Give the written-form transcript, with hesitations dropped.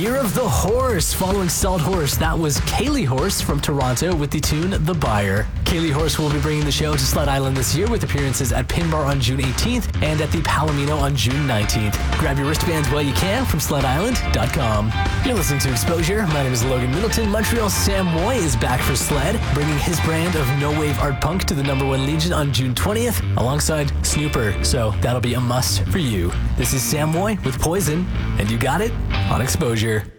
Year of the Horse. Following Solid Horse, that was Kaylee Horse from Toronto with the tune The Buyer. Kaylee Horse will be bringing the show to Sled Island this year with appearances at Pin Bar on June 18th and at the Palomino on June 19th. Grab your wristbands while you can from SledIsland.com. You're listening to Exposure. My name is Logan Middleton. Montreal's Sam Moy is back for Sled, bringing his brand of no-wave art punk to the #1 Legion on June 20th alongside Snooper, so that'll be a must for you. This is Sam Moy with Poison, and you got it on Exposure.